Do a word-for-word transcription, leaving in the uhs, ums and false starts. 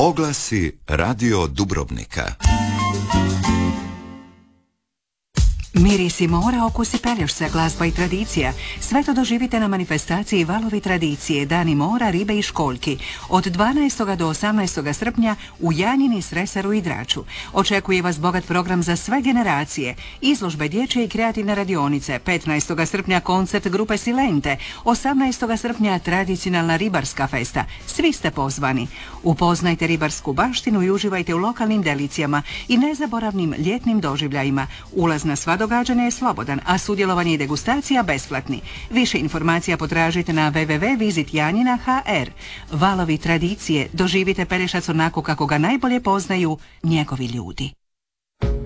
Oglasi Radio Dubrovnika. Mirisi mora, okusi Pelješca, glazba i tradicija. Sve to doživite na manifestaciji Valovi tradicije, Dani mora, ribe i školjki. Od dvanaestog do osamnaestog srpnja u Janjini, Sresaru i Draču. Očekuje vas bogat program za sve generacije. Izložbe dječje i kreativne radionice. petnaestog srpnja koncert grupe Silente. osamnaestog srpnja tradicionalna ribarska festa. Svi ste pozvani. Upoznajte ribarsku baštinu i uživajte u lokalnim delicijama i nezaboravnim ljetnim doživljajima. Ulaz na sva događanja je slobodan, a sudjelovanje i degustacija besplatni. Više informacija potražite na w w w tačka visit janjina tačka h r. Valovi tradicije, doživite Pelješac onako kako ga najbolje poznaju njegovi ljudi.